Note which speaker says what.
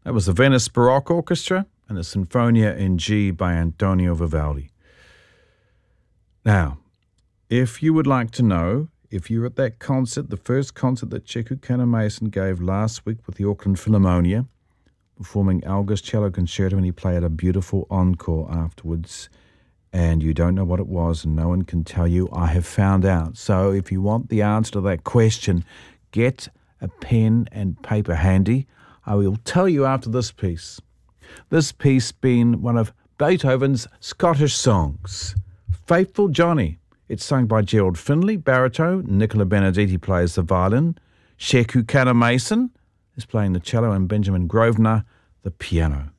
Speaker 1: That was the Venice Baroque Orchestra and the Sinfonia in G by Antonio Vivaldi. Now, if you would like to know, if you were at that concert, the first concert that Cheku Kannamason gave last week with the Auckland Philharmonia, performing Elgar's Cello Concerto, and he played a beautiful encore afterwards, and you don't know what it was and no one can tell you, I have found out. So if you want the answer to that question, get a pen and paper handy. I will tell you after this piece. This piece being one of Beethoven's Scottish songs, Faithful Johnny. It's sung by Gerald Finley, baritone. Nicola Benedetti plays the violin. Cheku Kannamason is playing the cello, and Benjamin Grosvenor the piano.